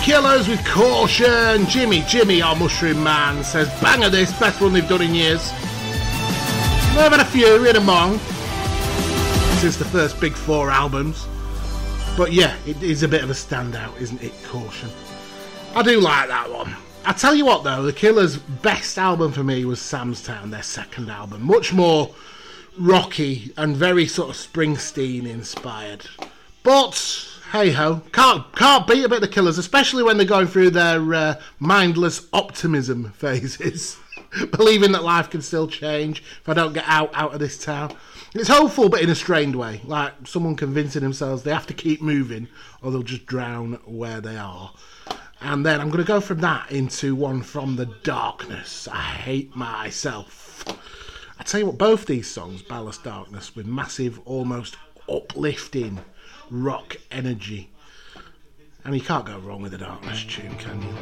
Killers with Caution. Jimmy, our Mushroom Man, says, banger this, best one they've done in years. They've had a few in among since the first Big Four albums. But yeah, it is a bit of a standout, isn't it, Caution? I do like that one. I tell you what though, the Killers' best album for me was Sam's Town, their second album. Much more rocky and very sort of Springsteen inspired. But hey ho, can't beat a bit of the Killers, especially when they're going through their mindless optimism phases, believing that life can still change if I don't get out of this town. It's hopeful, but in a strained way, like someone convincing themselves they have to keep moving or they'll just drown where they are. And then I'm going to go from that into one from the darkness. I Hate Myself. I tell you what, both these songs, Ballast Darkness, with massive, almost uplifting rock energy. And you can't go wrong with a Darkness tune, can you?